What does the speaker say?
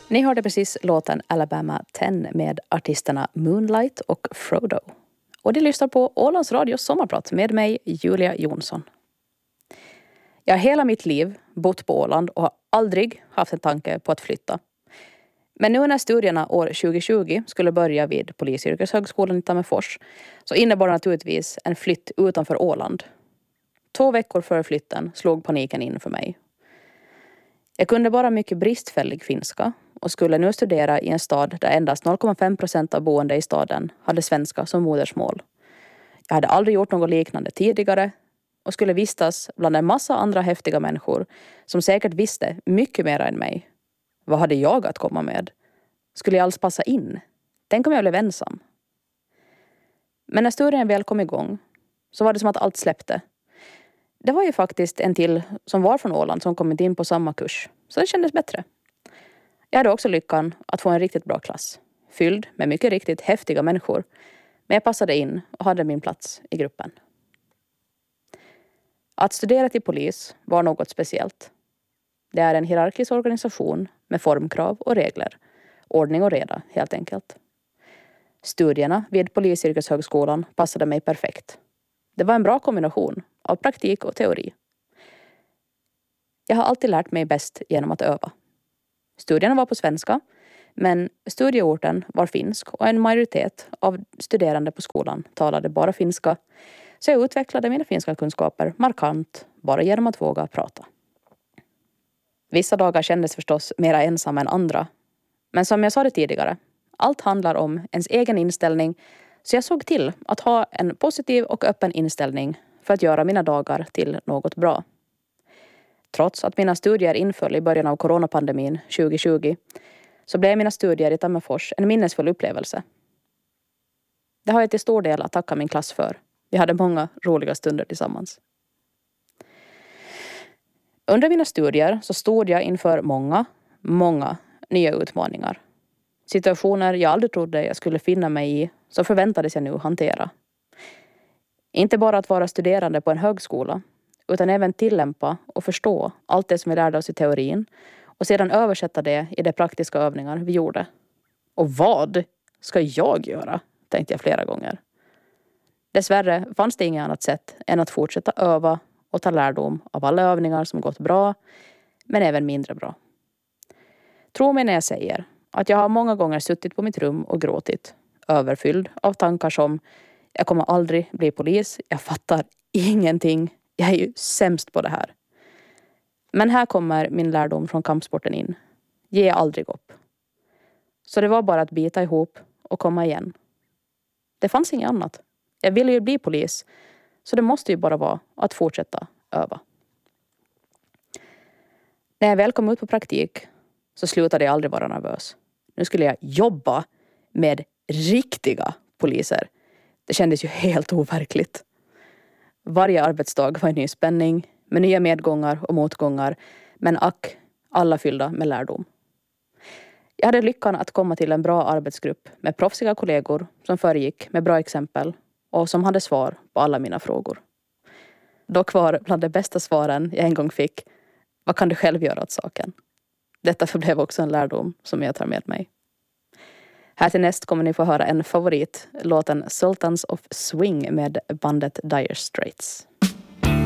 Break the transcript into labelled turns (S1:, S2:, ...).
S1: Ni hörde precis låten Alabama 10 med artisterna Moonlight och Frodo. Och de lyssnar på Ålands Radios sommarprat med mig, Julia Jonsson. Jag har hela mitt liv bott på Åland och har aldrig haft en tanke på att flytta. Men nu när studierna år 2020 skulle börja vid Polisyrkeshögskolan i Tammerfors så innebar det naturligtvis en flytt utanför Åland. 2 veckor före flytten slog paniken in för mig. Jag kunde bara mycket bristfällig finska och skulle nu studera i en stad där endast 0,5% av boende i staden hade svenska som modersmål. Jag hade aldrig gjort något liknande tidigare och skulle vistas bland en massa andra häftiga människor som säkert visste mycket mer än mig. Vad hade jag att komma med? Skulle jag alls passa in? Tänk om jag blev ensam? Men när studien väl kom igång så var det som att allt släppte. Det var ju faktiskt en till som var från Åland som kommit in på samma kurs. Så det kändes bättre. Jag hade också lyckan att få en riktigt bra klass. Fylld med mycket riktigt häftiga människor. Men jag passade in och hade min plats i gruppen. Att studera till polis var något speciellt. Det är en hierarkisk organisation med formkrav och regler. Ordning och reda, helt enkelt. Studierna vid Polisyrkeshögskolan passade mig perfekt. Det var en bra kombination av praktik och teori. Jag har alltid lärt mig bäst genom att öva. Studierna var på svenska, men studieorten var finsk och en majoritet av studerande på skolan talade bara finska. Så jag utvecklade mina finska kunskaper markant bara genom att våga prata. Vissa dagar kändes förstås mera ensam än andra. Men som jag sa det tidigare, allt handlar om ens egen inställning. Så jag såg till att ha en positiv och öppen inställning för att göra mina dagar till något bra. Trots att mina studier inföll i början av coronapandemin 2020 så blev mina studier i Tammerfors en minnesfull upplevelse. Det har jag till stor del att tacka min klass för. Vi hade många roliga stunder tillsammans. Under mina studier så stod jag inför många nya utmaningar. Situationer jag aldrig trodde jag skulle finna mig i så förväntades jag nu hantera. Inte bara att vara studerande på en högskola utan även tillämpa och förstå allt det som vi lärde oss i teorin och sedan översätta det i de praktiska övningar vi gjorde. Och vad ska jag göra? Tänkte jag flera gånger. Dessvärre fanns det inget annat sätt än att fortsätta öva och ta lärdom av alla övningar som gått bra men även mindre bra. Tro mig när jag säger att jag har många gånger suttit på mitt rum och gråtit, överfylld av tankar som jag kommer aldrig bli polis, jag fattar ingenting, jag är ju sämst på det här. Men här kommer min lärdom från kampsporten in. Ge aldrig upp. Så det var bara att bita ihop och komma igen. Det fanns inget annat. Jag ville ju bli polis, så det måste ju bara vara att fortsätta öva. När jag väl kom ut på praktik så slutade jag aldrig vara nervös. Nu skulle jag jobba med riktiga poliser. Det kändes ju helt overkligt. Varje arbetsdag var en ny spänning med nya medgångar och motgångar, men alla fyllda med lärdom. Jag hade lyckan att komma till en bra arbetsgrupp med proffsiga kollegor som föregick med bra exempel och som hade svar på alla mina frågor. Dock var bland de bästa svaren jag en gång fick: vad kan du själv göra åt saken? Detta förblev också en lärdom som jag tar med mig. Här till näst kommer ni få höra en favorit, låten Sultans of Swing med bandet Dire Straits.